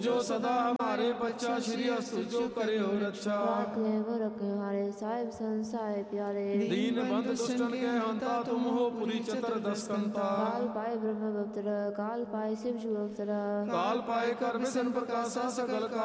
जो सदा हमारे बच्चा श्री अस्तु जो करे हो रक्षा। वो रखे हारे साहिब संसाय प्यारे। दीन बंधु दुष्टन के हंता तुम हो पुरी चतर दस्कंता। काल पाए ब्रह्म अवतर काल पाए शिव जू अवतर। काल पाए कर विष्णु प्रकाशा सकल का